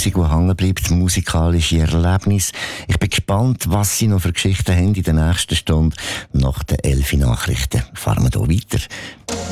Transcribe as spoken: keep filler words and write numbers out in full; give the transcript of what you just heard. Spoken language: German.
Musik, die hängen bleibt, musikalische Erlebnisse. Ich bin gespannt, was Sie noch für Geschichten haben in der nächsten Stunde. Nach den elf Nachrichten fahren wir hier weiter.